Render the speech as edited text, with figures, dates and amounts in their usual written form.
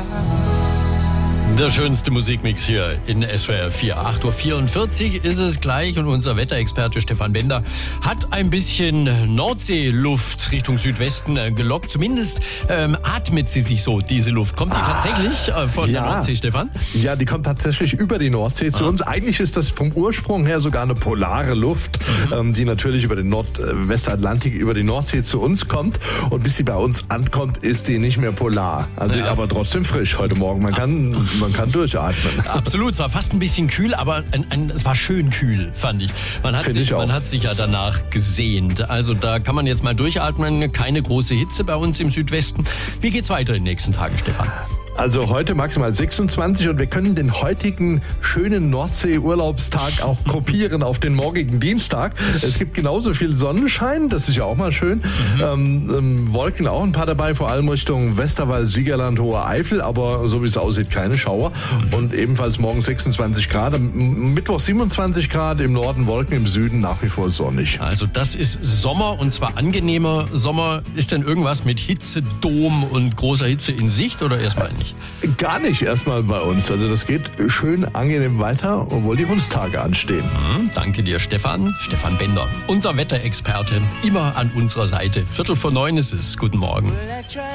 Der schönste Musikmix hier in SWR 4. 8.44 Uhr ist es gleich und unser Wetterexperte Stefan Bender hat ein bisschen Nordseeluft Richtung Südwesten gelockt. Zumindest atmet sie sich so, diese Luft. Kommt die tatsächlich von der Nordsee, Stefan? Ja, die kommt tatsächlich über die Nordsee zu uns. Eigentlich ist das vom Ursprung her sogar eine polare Luft, die natürlich über den Nordwestatlantik, über die Nordsee zu uns kommt. Und bis sie bei uns ankommt, ist die nicht mehr polar. Also aber trotzdem frisch heute Morgen. Man kann durchatmen. Absolut, es war fast ein bisschen kühl, aber es war schön kühl, fand ich. Man hat sich ja danach gesehnt. Also da kann man jetzt mal durchatmen. Keine große Hitze bei uns im Südwesten. Wie geht's weiter in den nächsten Tagen, Stefan? Also heute maximal 26 und wir können den heutigen schönen Nordsee-Urlaubstag auch kopieren auf den morgigen Dienstag. Es gibt genauso viel Sonnenschein, das ist ja auch mal schön. Wolken auch ein paar dabei, vor allem Richtung Westerwald, Siegerland, Hohe Eifel, aber so wie es aussieht, keine Schauer. Und ebenfalls morgen 26 Grad, Mittwoch 27 Grad, im Norden Wolken, im Süden nach wie vor sonnig. Also das ist Sommer und zwar angenehmer Sommer. Ist denn irgendwas mit Hitzedom und großer Hitze in Sicht oder erstmal nicht? Gar nicht erstmal bei uns. Also das geht schön angenehm weiter, obwohl die Hundstage anstehen. Danke dir, Stefan. Stefan Bender, unser Wetterexperte, immer an unserer Seite. 8:45 ist es. Guten Morgen.